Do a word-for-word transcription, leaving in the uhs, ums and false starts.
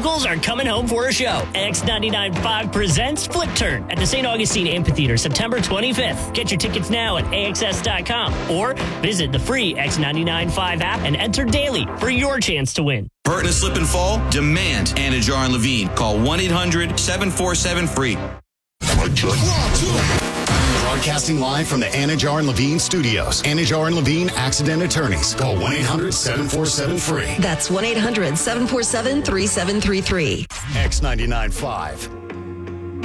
locals are coming home for a show. X ninety-nine point five presents Flip Turn at the Saint Augustine Amphitheater September twenty-fifth. Get your tickets now at A X S dot com or visit the free X ninety-nine point five app and enter daily for your chance to win. Hurt in a slip and fall? Demand Anajar and Levine. Call one eight hundred seven four seven free. Broadcasting live from the Anajar and Levine studios. Anajar and Levine Accident Attorneys. Call one eight hundred seven four seven free. That's one eight hundred seven four seven three seven three three. X ninety-nine point five.